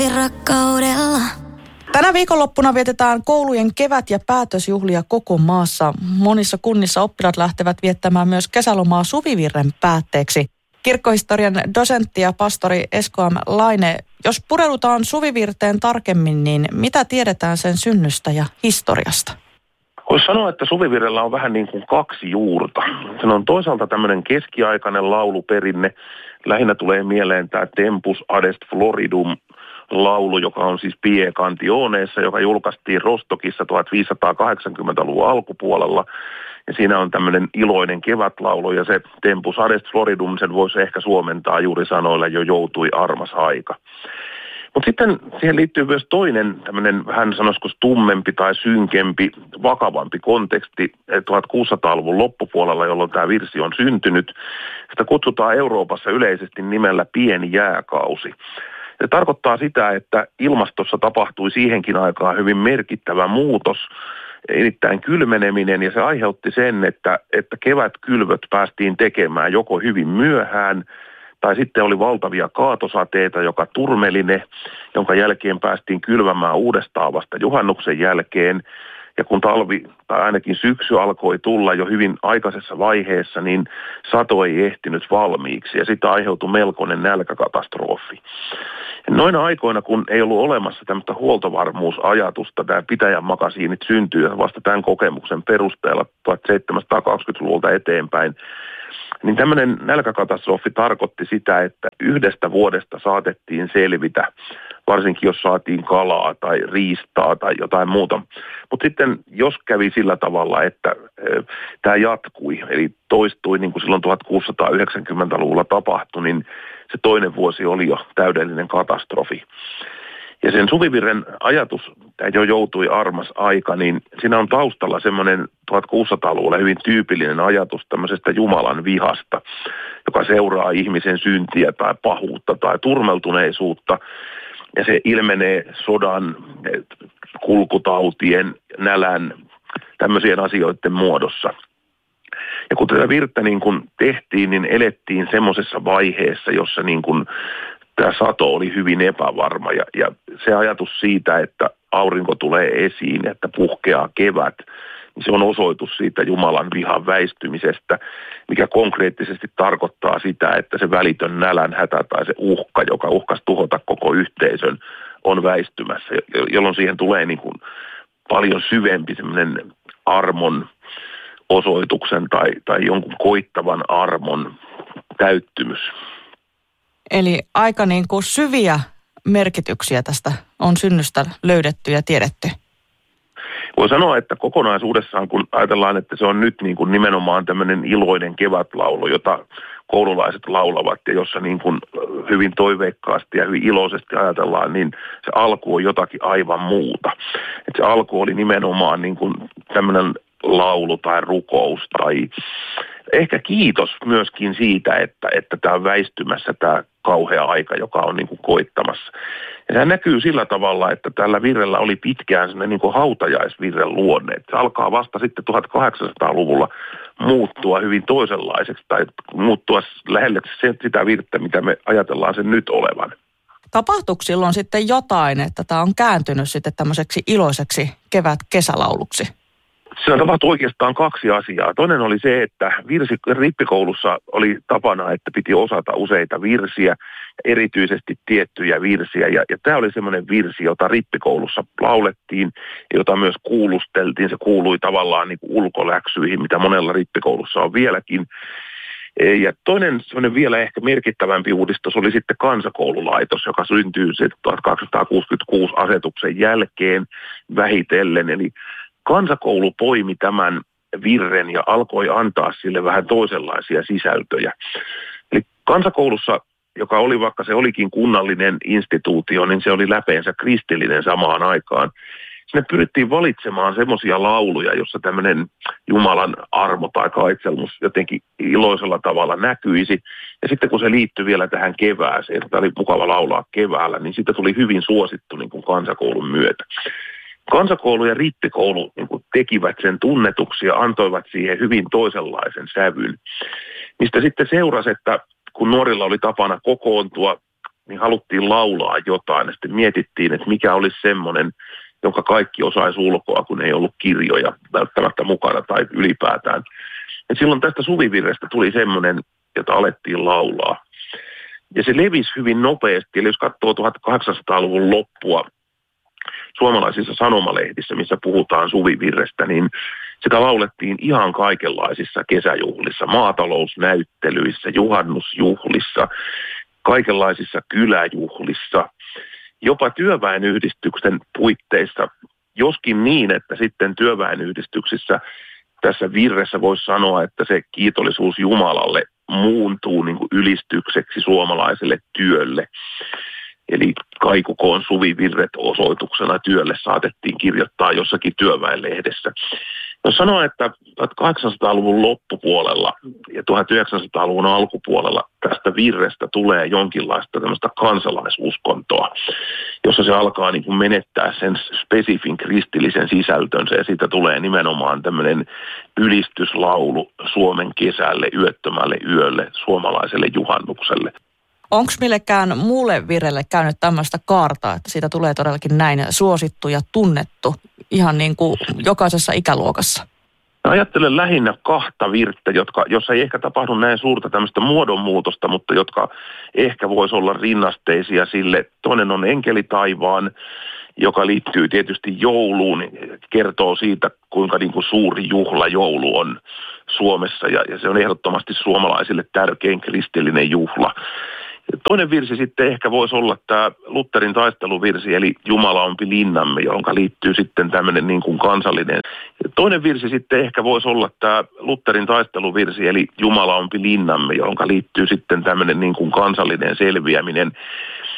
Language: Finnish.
Rakkaudella. Tänä viikonloppuna vietetään koulujen kevät- ja päätösjuhlia koko maassa. Monissa kunnissa oppilaat lähtevät viettämään myös kesälomaa Suvivirren päätteeksi. Kirkkohistorian dosentti ja pastori Esko M. Laine, jos pureudutaan Suvivirteen tarkemmin, niin mitä tiedetään sen synnystä ja historiasta? Voisi sanoa, että Suvivirrellä on vähän niin kuin kaksi juurta. Se on toisaalta tämmöinen keskiaikainen lauluperinne. Lähinnä tulee mieleen tämä Tempus Adest Floridum laulu, joka on siis Pie Cantioneessa, joka julkaistiin Rostokissa 1580-luvun alkupuolella. Ja siinä on tämmöinen iloinen kevätlaulu, ja se Tempus Adest Floridum, sen voisi ehkä suomentaa juuri sanoilla jo joutui armas aika. Mutta sitten siihen liittyy myös toinen tämmöinen vähän sanoisiko tummempi tai synkempi, vakavampi konteksti 1600-luvun loppupuolella, jolloin tämä virsi on syntynyt. Sitä kutsutaan Euroopassa yleisesti nimellä pieni jääkausi. Se tarkoittaa sitä, että ilmastossa tapahtui siihenkin aikaan hyvin merkittävä muutos, erittäin kylmeneminen, ja se aiheutti sen, että kevätkylvöt päästiin tekemään joko hyvin myöhään, tai sitten oli valtavia kaatosateita, joka turmeli ne, jonka jälkeen päästiin kylvämään uudestaan vasta juhannuksen jälkeen. Ja kun talvi tai ainakin syksy alkoi tulla jo hyvin aikaisessa vaiheessa, niin sato ei ehtinyt valmiiksi ja sitä aiheutui melkoinen nälkäkatastrofi. Ja noina aikoina, kun ei ollut olemassa tämmöistä huoltovarmuusajatusta, tämä pitäjän makasiinit syntyi vasta tämän kokemuksen perusteella 1720-luvulta eteenpäin, niin tämmöinen nälkäkatastrofi tarkoitti sitä, että yhdestä vuodesta saatettiin selvitä, varsinkin jos saatiin kalaa tai riistaa tai jotain muuta. Mutta sitten jos kävi sillä tavalla, että tämä jatkui, eli toistui niin kuin silloin 1690-luvulla tapahtui, niin se toinen vuosi oli jo täydellinen katastrofi. Ja sen Suvivirren ajatus, tämä jo joutui armas aika, niin siinä on taustalla semmoinen 1600-luvulla hyvin tyypillinen ajatus tämmöisestä Jumalan vihasta, joka seuraa ihmisen syntiä tai pahuutta tai turmeltuneisuutta. Ja se ilmenee sodan, kulkutautien, nälän, tämmöisien asioiden muodossa. Ja kun tätä virttä niin kun tehtiin, niin elettiin semmoisessa vaiheessa, jossa niin kun tämä sato oli hyvin epävarma. Ja se ajatus siitä, että aurinko tulee esiin, että puhkeaa kevät, niin se on osoitus siitä Jumalan vihan väistymisestä, mikä konkreettisesti tarkoittaa sitä, että se välitön nälänhätä tai se uhka, joka uhkasi tuhota koko yhteisön, on väistymässä, jolloin siihen tulee niin kuin paljon syvempi semmoinen armon osoituksen tai jonkun koittavan armon täyttymys. Eli aika niin kuin syviä merkityksiä tästä on synnystä löydetty ja tiedetty. Voi sanoa, että kokonaisuudessaan, kun ajatellaan, että se on nyt niin kuin nimenomaan tämmöinen iloinen kevätlaulu, jota koululaiset laulavat ja jossa niin kuin hyvin toiveikkaasti ja hyvin iloisesti ajatellaan, niin se alku on jotakin aivan muuta. Että se alku oli nimenomaan niin kuin tämmöinen laulu tai rukous tai ehkä kiitos myöskin siitä, että tämä on väistymässä tämä kauhea aika, joka on niin kuin koittamassa. Ja se näkyy sillä tavalla, että tällä virrellä oli pitkään sellainen niin kuin hautajaisvirren luonne. Että se alkaa vasta sitten 1800-luvulla muuttua hyvin toisenlaiseksi tai muuttua lähelle sitä virttä, mitä me ajatellaan sen nyt olevan. Tapahtuiko silloin sitten jotain, että tämä on kääntynyt sitten tämmöiseksi iloiseksi kevät-kesälauluksi? Siinä tapahtui oikeastaan kaksi asiaa. Toinen oli se, että rippikoulussa oli tapana, että piti osata useita virsiä, erityisesti tiettyjä virsiä. Ja tämä oli semmoinen virsi, jota rippikoulussa laulettiin ja jota myös kuulusteltiin. Se kuului tavallaan niin kuin ulkoläksyihin, mitä monella rippikoulussa on vieläkin. Ja toinen semmoinen vielä ehkä merkittävämpi uudistus oli sitten kansakoululaitos, joka syntyi 1266 asetuksen jälkeen vähitellen. Eli kansakoulu poimi tämän virren ja alkoi antaa sille vähän toisenlaisia sisältöjä. Eli kansakoulussa, joka oli, vaikka se olikin kunnallinen instituutio, niin se oli läpeensä kristillinen samaan aikaan. Sinne pyrittiin valitsemaan semmoisia lauluja, jossa tämmöinen Jumalan armo tai kaitselmus jotenkin iloisella tavalla näkyisi. Ja sitten kun se liittyi vielä tähän kevääseen, että oli mukava laulaa keväällä, niin siitä tuli hyvin suosittu niin kuin kansakoulun myötä. Kansakoulu ja rippikoulu niin kuin tekivät sen tunnetuksi ja antoivat siihen hyvin toisenlaisen sävyn. Mistä sitten seurasi, että kun nuorilla oli tapana kokoontua niin haluttiin laulaa jotain. Ja sitten mietittiin, että mikä olisi semmoinen, jonka kaikki osaisi ulkoa, kun ei ollut kirjoja välttämättä mukana tai ylipäätään. Ja silloin tästä suvivirrestä tuli semmoinen, jota alettiin laulaa. Ja se levisi hyvin nopeasti. Eli jos katsoo 1800-luvun loppua suomalaisissa sanomalehdissä, missä puhutaan suvivirrestä, niin sitä laulettiin ihan kaikenlaisissa kesäjuhlissa, maatalousnäyttelyissä, juhannusjuhlissa, kaikenlaisissa kyläjuhlissa, jopa työväenyhdistyksen puitteissa, joskin niin, että sitten työväenyhdistyksissä tässä virressä voisi sanoa, että se kiitollisuus Jumalalle muuntuu niin kuin ylistykseksi suomalaiselle työlle. Eli kaikukoon suvivirret osoituksena työlle saatettiin kirjoittaa jossakin työväenlehdessä. No sanoa, että 1800-luvun loppupuolella ja 1900-luvun alkupuolella tästä virrestä tulee jonkinlaista tämmöistä kansalaisuskontoa, jossa se alkaa niin kuin menettää sen spesifin kristillisen sisältönsä ja siitä tulee nimenomaan tämmöinen ylistyslaulu Suomen kesälle, yöttömälle yölle, suomalaiselle juhannukselle. Onko millekään muulle virrelle käynyt tämmöistä kaartaa, että siitä tulee todellakin näin suosittu ja tunnettu ihan niin kuin jokaisessa ikäluokassa? Ajattelen lähinnä kahta virttä, jossa ei ehkä tapahdu näin suurta tämmöistä muodonmuutosta, mutta jotka ehkä voisi olla rinnasteisia sille. Toinen on Enkeli taivaan, joka liittyy tietysti jouluun, kertoo siitä, kuinka niin kuin suuri juhla joulu on Suomessa ja se on ehdottomasti suomalaisille tärkein kristillinen juhla. Toinen virsi sitten ehkä voisi olla tämä Lutherin taisteluvirsi, eli Jumala onpi linnamme, johon liittyy sitten tämmöinen niin kuin kansallinen. Toinen virsi sitten ehkä voisi olla tämä Lutherin taisteluvirsi, eli Jumala onpi linnamme, johon liittyy sitten tämmöinen niin kuin kansallinen selviäminen.